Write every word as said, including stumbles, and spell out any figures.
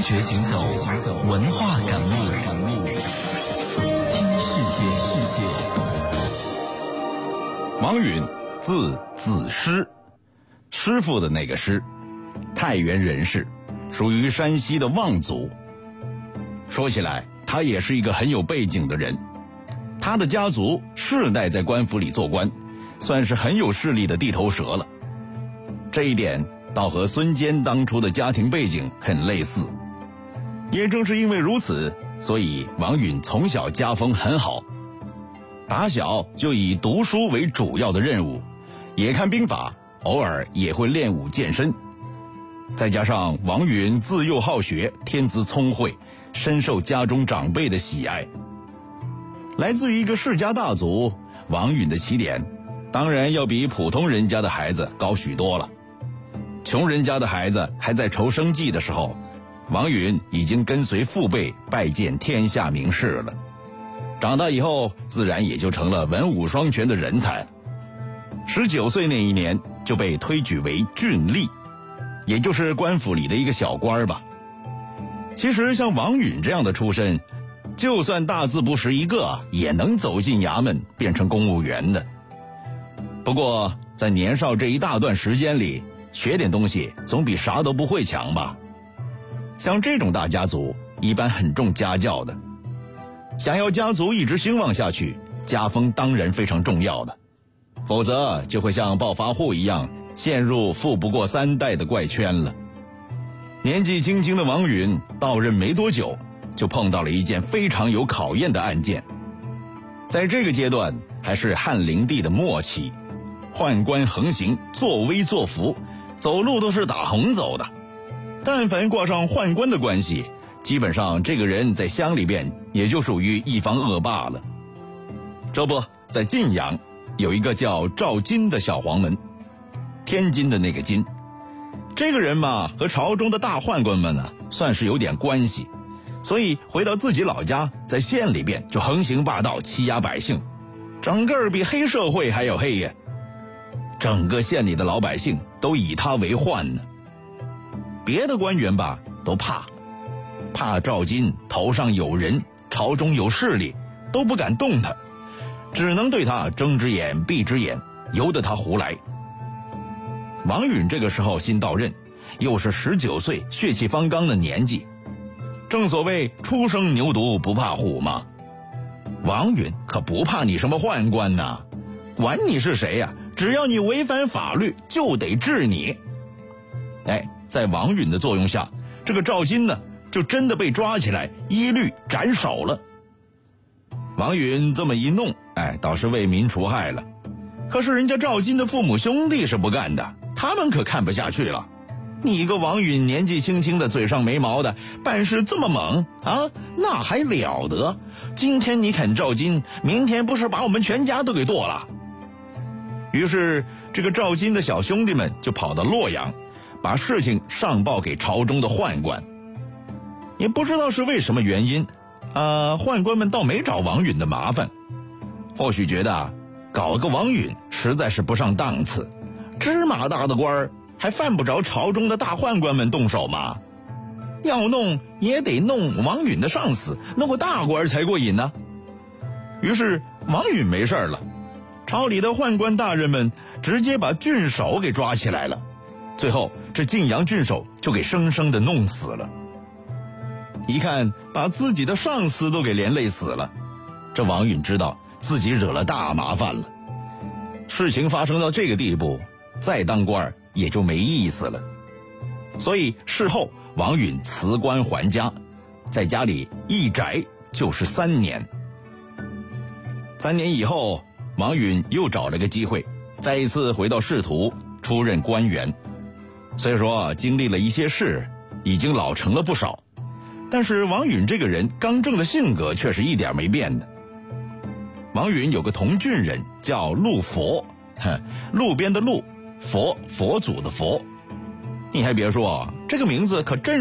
觉行走，文化感悟，听世界。世界。 王允，字子师，师傅的那个师，太原人士，属于山西的望族。说起来，他也是一个很有背景的人。他的家族世代在官府里做官，算是很有势力的地头蛇了。这一点倒和孙坚当初的家庭背景很类似。也正是因为如此，所以王允从小家风很好，打小就以读书为主要的任务，也看兵法，偶尔也会练武健身。再加上王允自幼好学，天资聪慧，深受家中长辈的喜爱。来自于一个世家大族，王允的起点当然要比普通人家的孩子高许多了。穷人家的孩子还在筹生计的时候，王允已经跟随父辈拜见天下名士了。长大以后自然也就成了文武双全的人才。十九岁那一年就被推举为郡吏，也就是官府里的一个小官吧。其实像王允这样的出身，就算大字不识一个，也能走进衙门变成公务员的。不过在年少这一大段时间里，学点东西总比啥都不会强吧。像这种大家族一般很重家教的，想要家族一直兴旺下去，家风当然非常重要的，否则就会像暴发户一样陷入富不过三代的怪圈了。年纪轻轻的王允到任没多久，就碰到了一件非常有考验的案件。在这个阶段还是汉灵帝的末期，宦官横行，作威作福，走路都是打横走的。但凡挂上宦官的关系，基本上这个人在乡里边也就属于一方恶霸了。这不，在晋阳有一个叫赵金的小黄门，天津的那个金。这个人嘛，和朝中的大宦官们呢，算是有点关系，所以回到自己老家，在县里边就横行霸道，欺压百姓，整个比黑社会还要黑呀。整个县里的老百姓都以他为患呢。别的官员吧都怕，怕赵金头上有人，朝中有势力，都不敢动他，只能对他睁只眼闭只眼，由得他胡来。王允这个时候新到任，又是十九岁，血气方刚的年纪，正所谓初生牛犊不怕虎嘛。王允可不怕你什么宦官呐，管你是谁呀、啊，只要你违反法律，就得治你。哎，在王允的作用下，这个赵金呢，就真的被抓起来，一律斩首了。王允这么一弄，哎，倒是为民除害了。可是人家赵金的父母兄弟是不干的，他们可看不下去了。你一个王允年纪轻轻的，嘴上没毛的，办事这么猛啊，那还了得？今天你啃赵金，明天不是把我们全家都给剁了？于是这个赵金的小兄弟们就跑到洛阳，把事情上报给朝中的宦官。也不知道是为什么原因，呃，宦官们倒没找王允的麻烦，或许觉得搞个王允实在是不上档次，芝麻大的官儿还犯不着朝中的大宦官们动手嘛，要弄也得弄王允的上司，弄个大官才过瘾呢。于是王允没事了，朝里的宦官大人们直接把郡守给抓起来了，最后这晋阳郡守就给生生的弄死了。一看把自己的上司都给连累死了，这王允知道自己惹了大麻烦了。事情发生到这个地步，再当官也就没意思了。所以事后王允辞官还家，在家里一宅就是三年。三年以后，王允又找了个机会，再一次回到仕途，出任官员。虽说经历了一些事，已经老成了不少，但是王允这个人刚正的性格却是一点没变的。王允有个同郡人叫陆佛，路边的路，佛佛祖的佛。你还别说，这个名字可真